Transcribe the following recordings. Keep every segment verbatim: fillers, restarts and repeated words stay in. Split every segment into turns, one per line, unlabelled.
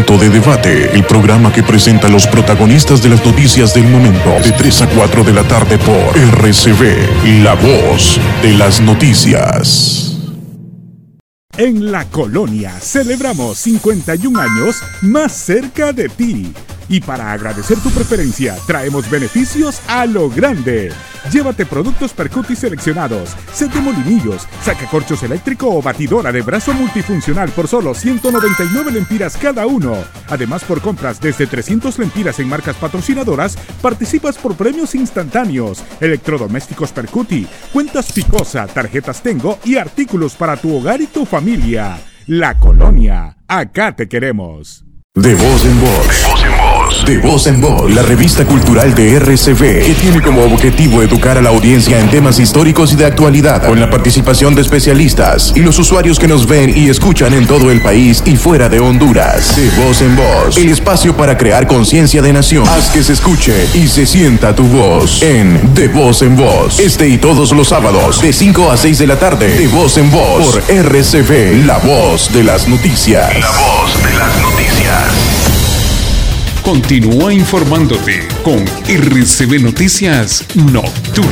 Momento de Debate, el programa que presenta a los protagonistas de las noticias del momento, de tres a cuatro de la tarde por R C V, la voz de las noticias.
En La Colonia celebramos cincuenta y un años más cerca de ti. Y para agradecer tu preferencia, traemos beneficios a lo grande. Llévate productos Percuti seleccionados, set de molinillos, sacacorchos eléctrico o batidora de brazo multifuncional por solo ciento noventa y nueve lempiras cada uno. Además, por compras desde trescientas lempiras en marcas patrocinadoras, participas por premios instantáneos, electrodomésticos Percuti, cuentas Picosa, tarjetas Tengo y artículos para tu hogar y tu familia. La Colonia, acá te queremos.
De voz en voz. De voz en voz. De voz en voz. La revista cultural de R C V, que tiene como objetivo educar a la audiencia en temas históricos y de actualidad, con la participación de especialistas y los usuarios que nos ven y escuchan en todo el país y fuera de Honduras. De voz en voz. El espacio para crear conciencia de nación. Haz que se escuche y se sienta tu voz en De voz en voz. Este y todos los sábados, de cinco a seis de la tarde. De voz en voz. Por R C V, la voz de las noticias. La voz de las noticias.
Continúa informándote con R C V Noticias Nocturno.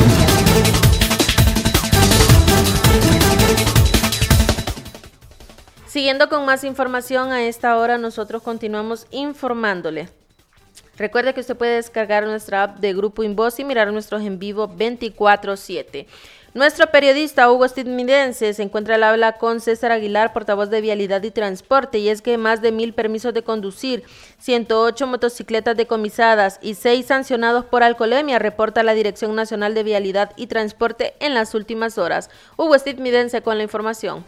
Siguiendo con más información, a esta hora nosotros continuamos informándole. Recuerde que usted puede descargar nuestra app de Grupo Invoz y mirar nuestros en vivo veinticuatro siete. Nuestro periodista Hugo Estadounidense se encuentra al habla con César Aguilar, portavoz de Vialidad y Transporte, y es que más de mil permisos de conducir, ciento ocho motocicletas decomisadas y seis sancionados por alcoholemia, reporta la Dirección Nacional de Vialidad y Transporte en las últimas horas. Hugo Estadounidense con la información.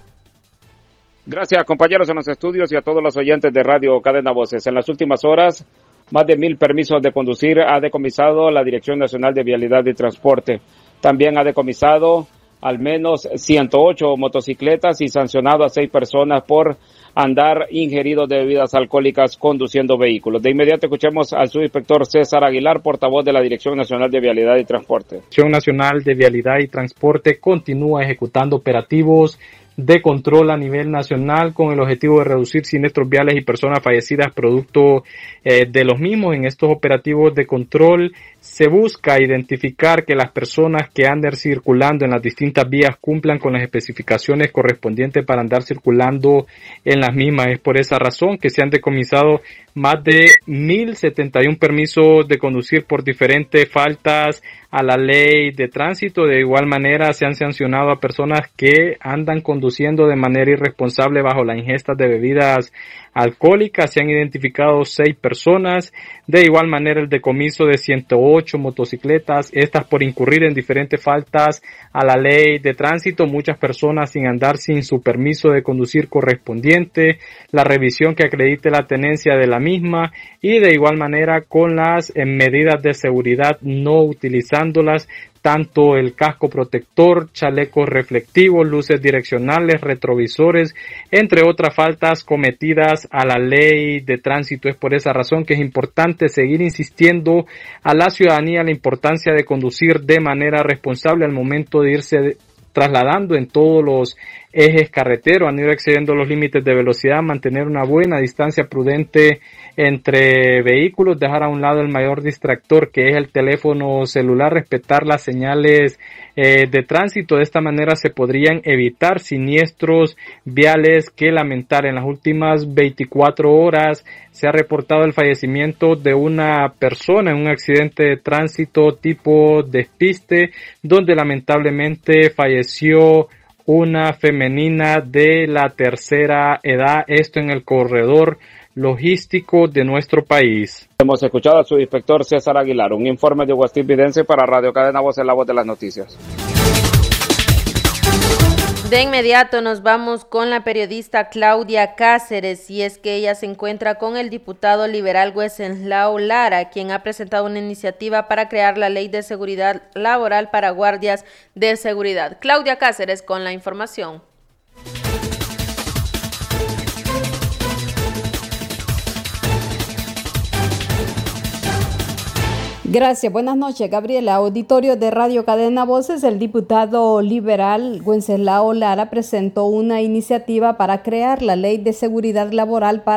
Gracias, compañeros en los estudios y a todos los oyentes de Radio Cadena Voces. En las últimas horas, más de mil permisos de conducir ha decomisado la Dirección Nacional de Vialidad y Transporte. También ha decomisado al menos ciento ocho motocicletas y sancionado a seis personas por andar ingeridos de bebidas alcohólicas conduciendo vehículos. De inmediato escuchemos al subinspector César Aguilar, portavoz de la Dirección Nacional de Vialidad y Transporte.
La Dirección Nacional de Vialidad y Transporte continúa ejecutando operativos de control a nivel nacional con el objetivo de reducir siniestros viales y personas fallecidas producto eh, de los mismos. En estos operativos de control se busca identificar que las personas que anden circulando en las distintas vías cumplan con las especificaciones correspondientes para andar circulando en las mismas. Es por esa razón que se han decomisado más de mil setenta y uno permisos de conducir por diferentes faltas a la ley de tránsito. De igual manera se han sancionado a personas que andan conduciendo de manera irresponsable bajo la ingesta de bebidas alcohólicas. Se han identificado seis personas. De igual manera el decomiso de ciento ocho motocicletas, estas por incurrir en diferentes faltas a la ley de tránsito, muchas personas sin andar sin su permiso de conducir correspondiente, la revisión que acredite la tenencia de la misma y de igual manera con las eh, medidas de seguridad no utilizándolas, tanto el casco protector, chalecos reflectivos, luces direccionales, retrovisores, entre otras faltas cometidas a la ley de tránsito. Es por esa razón que es importante seguir insistiendo a la ciudadanía la importancia de conducir de manera responsable al momento de irse trasladando en todos los ejes carreteros, han ido excediendo los límites de velocidad, mantener una buena distancia prudente entre vehículos, dejar a un lado el mayor distractor que es el teléfono celular, respetar las señales eh, de tránsito. De esta manera se podrían evitar siniestros viales que lamentar. En las últimas veinticuatro horas se ha reportado el fallecimiento de una persona en un accidente de tránsito tipo despiste, donde lamentablemente falleció una femenina de la tercera edad, esto en el corredor logístico de nuestro país.
Hemos escuchado al subinspector César Aguilar, un informe de Huastín Videncia para Radio Cadena Voz, en la voz de las noticias.
De inmediato nos vamos con la periodista Claudia Cáceres, y es que ella se encuentra con el diputado liberal Wenceslao Lara, quien ha presentado una iniciativa para crear la ley de seguridad laboral para guardias de seguridad. Claudia Cáceres con la información.
Gracias, buenas noches, Gabriela. Auditorio de Radio Cadena Voces, el diputado liberal Wenceslao Lara presentó una iniciativa para crear la ley de seguridad laboral para